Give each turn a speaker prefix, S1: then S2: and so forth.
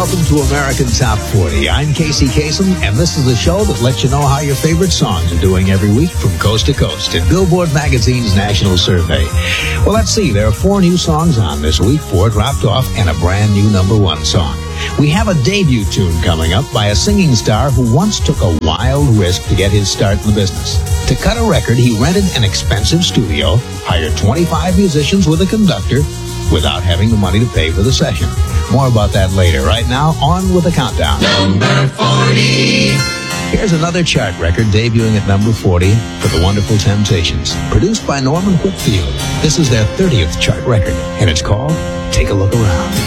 S1: welcome to American Top 40. I'm Casey Kasem, and this is the show that lets you know how your favorite songs are doing every week from coast to coast in Billboard Magazine's National Survey. Well, let's see. There are 4 new songs on this week, 4 dropped off, and a brand new #1 song. We have a debut tune coming up by a singing star who once took a wild risk to get his start in the business. To cut a record, he rented an expensive studio, hired 25 musicians with a conductor, without having the money to pay for the session. More about that later. Right now, on with the countdown.
S2: Number 40.
S1: Here's another chart record debuting at number 40 for the Wonderful Temptations, produced by Norman Whitfield. This is their 30th chart record, and it's called Take a Look Around.